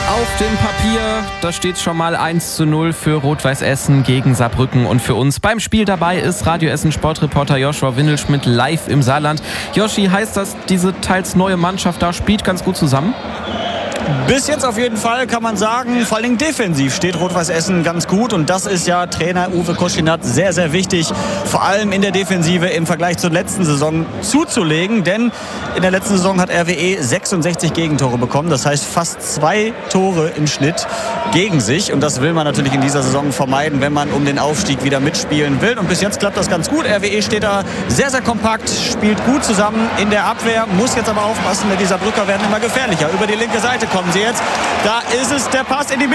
Auf dem Papier, da steht schon mal 1:0 für Rot-Weiß Essen gegen Saarbrücken. Und für uns beim Spiel dabei ist Radio Essen Sportreporter Joshua Windelschmidt live im Saarland. Joshi, heißt das, diese teils neue Mannschaft da spielt ganz gut zusammen? Bis jetzt auf jeden Fall kann man sagen, vor allem defensiv steht Rot-Weiß Essen ganz gut. Und das ist ja Trainer Uwe Koschinat sehr, sehr wichtig, vor allem in der Defensive im Vergleich zur letzten Saison zuzulegen. Denn in der letzten Saison hat RWE 66 Gegentore bekommen. Das heißt fast 2 Tore im Schnitt gegen sich. Und das will man natürlich in dieser Saison vermeiden, wenn man um den Aufstieg wieder mitspielen will. Und bis jetzt klappt das ganz gut. RWE steht da sehr, sehr kompakt, spielt gut zusammen in der Abwehr. Muss jetzt aber aufpassen, denn die Saarbrücker werden immer gefährlicher. Über die linke Seite kommen sie jetzt. Da ist es der Pass in die Mitte.